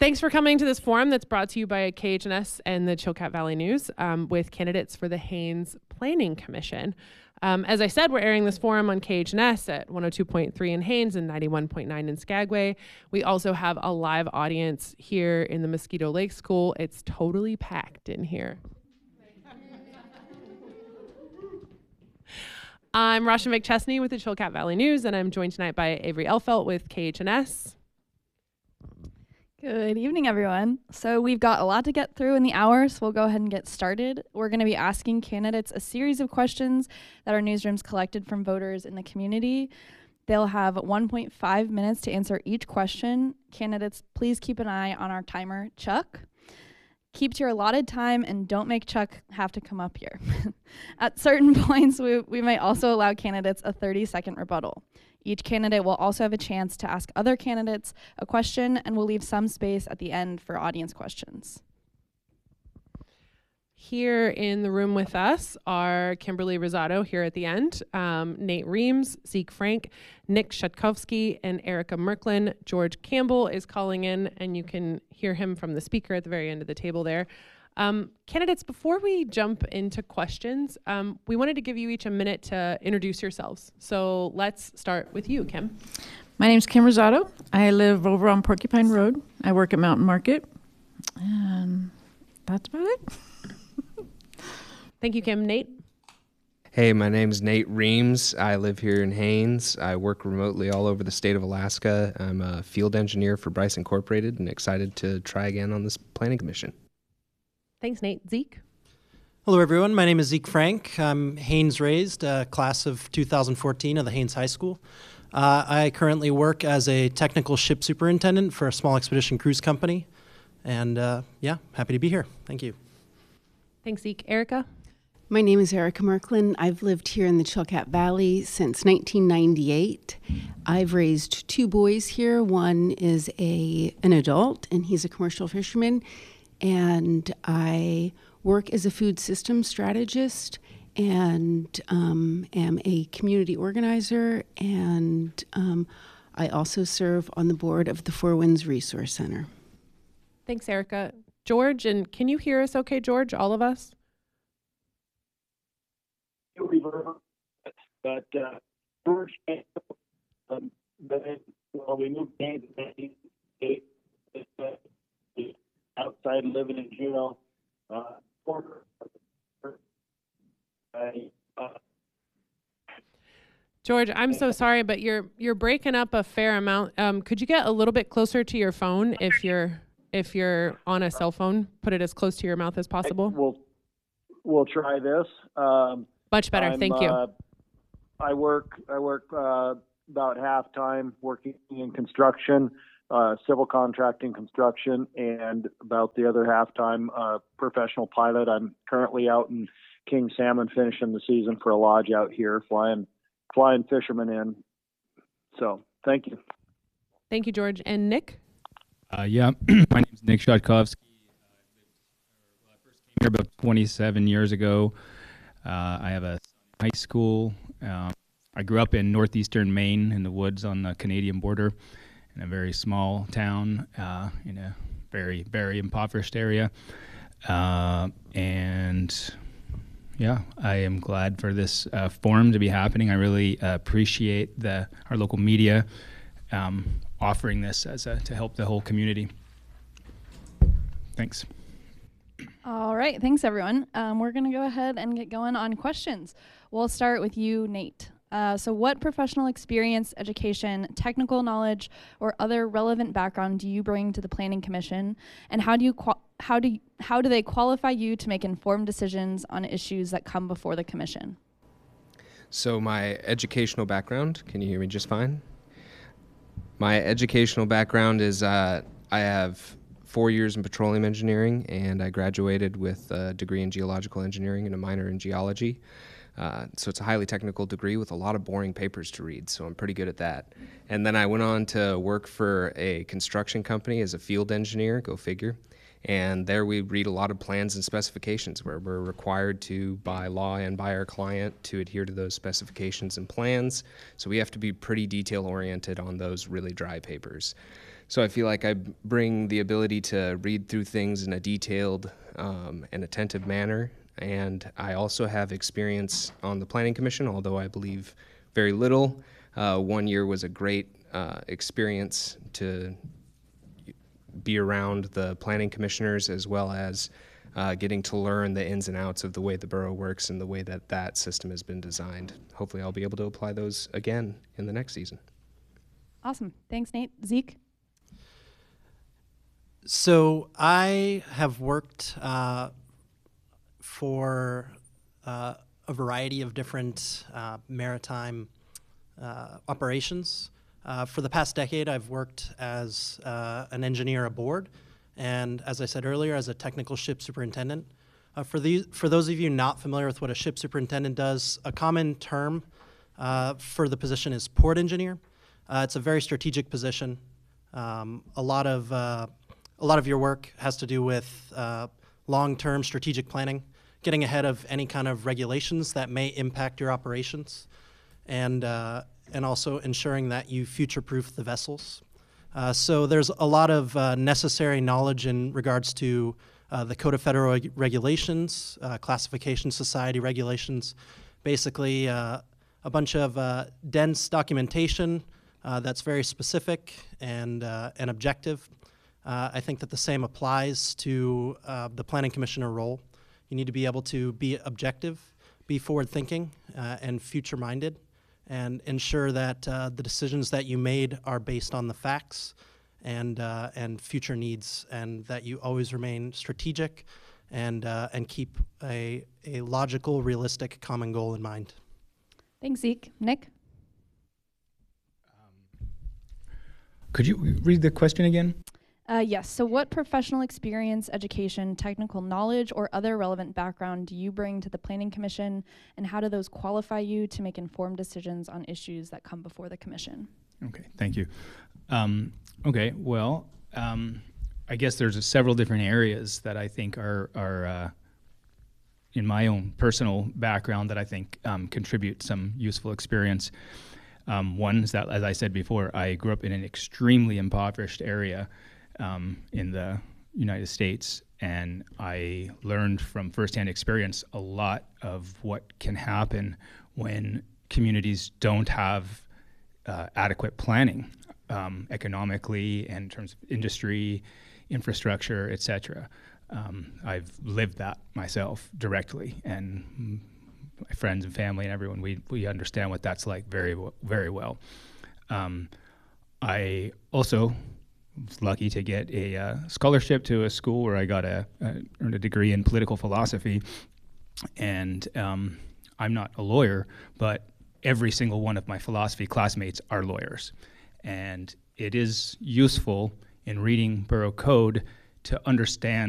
Thanks for coming to this forum that's brought to you by KHNS and the Chilkat Valley News with candidates for the Haines Planning Commission. As I said, we're airing this forum on KHNS at 102.3 in Haines and 91.9 in Skagway. We also have a live audience here in the Mosquito Lake School. It's totally packed in here. I'm Rasha McChesney with the Chilkat Valley News, and I'm joined tonight by Avery Elfelt with KHNS. Good evening, everyone. So we've got a lot to get through in the hour, so we'll go ahead and get started. We're going to be asking candidates a series of questions that our newsrooms collected from voters in the community. They'll have 1.5 minutes to answer each question. Candidates, please keep an eye on our timer, Chuck. Keep to your allotted time and don't make Chuck have to come up here. At certain points, we might also allow candidates a 30-second rebuttal. Each candidate will also have a chance to ask other candidates a question, and we'll leave some space at the end for audience questions. Here in the room with us are Kimberly Rosado here at the end, Nate Reams, Zeke Frank, Nick Shutkowski, and Erica Merklin. George Campbell is calling in, and you can hear him from the speaker at the very end of the table there. Candidates, before we jump into questions, we wanted to give you each a minute to introduce yourselves. So let's start with you, Kim. My name's Kim Rosado. I live over on Porcupine Road. I work at Mountain Market, and that's about it. Thank you, Kim. Nate? Hey, my name is Nate Reams. I live here in Haines. I work remotely all over the state of Alaska. I'm a field engineer for Bryce Incorporated and excited to try again on this planning commission. Thanks, Nate. Zeke? Hello, everyone. My name is Zeke Frank. I'm Haines raised, class of 2014 of the Haines High School. I currently work as a technical ship superintendent for a small expedition cruise company. And yeah, happy to be here. Thank you. Thanks, Zeke. Erica? My name is Erica Merklin. I've lived here in the Chilkat Valley since 1998. I've raised two boys here. One is an adult, and he's a commercial fisherman. And I work as a food systems strategist and am a community organizer. And I also serve on the board of the Four Winds Resource Center. Thanks, Erica. George, and can you hear us okay, George, all of us? But George, we moved outside living in Juneau. George, I'm so sorry, but you're breaking up a fair amount. Could you get a little bit closer to your phone if you're on a cell phone? Put it as close to your mouth as possible. We'll try this. Much better. Thank you. I work about half time working in construction, civil contracting construction, and about the other half time professional pilot. I'm currently out in King Salmon finishing the season for a lodge out here, flying fishermen in. So thank you. Thank you, George. And Nick? Yeah, my name is Nick Shutkowski. I first came here about 27 years ago. I have a high school. I grew up in northeastern Maine in the woods on the Canadian border in a very small town in a very, very impoverished area. And yeah, I am glad for this forum to be happening. I really appreciate our local media offering this to help the whole community. Thanks. All right. Thanks, everyone. We're going to go ahead and get going on questions. We'll start with you, Nate. So what professional experience, education, technical knowledge, or other relevant background do you bring to the Planning Commission, and how do they qualify you to make informed decisions on issues that come before the Commission? So my educational background, can you hear me just fine? My educational background is I have 4 years in petroleum engineering, and I graduated with a degree in geological engineering and a minor in geology. So it's a highly technical degree with a lot of boring papers to read, so I'm pretty good at that. And then I went on to work for a construction company as a field engineer, go figure. And there we read a lot of plans and specifications where we're required to, by law and by our client, to adhere to those specifications and plans. So we have to be pretty detail-oriented on those really dry papers. So I feel like I bring the ability to read through things in a detailed and attentive manner. And I also have experience on the Planning Commission, although I believe very little. 1 year was a great experience to be around the planning commissioners, as well as getting to learn the ins and outs of the way the borough works and the way that that system has been designed. Hopefully I'll be able to apply those again in the next season. Awesome. Thanks, Nate. Zeke? So I have worked for a variety of different maritime operations. For the past decade, I've worked as an engineer aboard, and as I said earlier, as a technical ship superintendent. For those of you not familiar with what a ship superintendent does, a common term for the position is port engineer. It's a very strategic position. A lot of your work has to do with long-term strategic planning, getting ahead of any kind of regulations that may impact your operations, and also ensuring that you future-proof the vessels. So there's a lot of necessary knowledge in regards to the Code of Federal Regulations, Classification Society regulations, basically a bunch of dense documentation that's very specific and objective. I think that the same applies to the Planning Commissioner role. You need to be able to be objective, be forward-thinking, and future-minded, and ensure that the decisions that you made are based on the facts and future needs, and that you always remain strategic and keep a logical, realistic, common goal in mind. Thanks, Zeke. Nick? Could you read the question again? Yes. So what professional experience, education, technical knowledge, or other relevant background do you bring to the Planning Commission, and how do those qualify you to make informed decisions on issues that come before the Commission? Okay, thank you. Okay, well, I guess there's several different areas that I think are in my own personal background that I think contribute some useful experience. One is that, as I said before, I grew up in an extremely impoverished area in the United States, and I learned from firsthand experience a lot of what can happen when communities don't have adequate planning economically and in terms of industry, infrastructure, etc. I've lived that myself directly, and my friends and family and everyone, we understand what that's like very well. I also was lucky to get a scholarship to a school where I got earned a degree in political philosophy, and I'm not a lawyer, but every single one of my philosophy classmates are lawyers, and it is useful in reading Borough Code to understand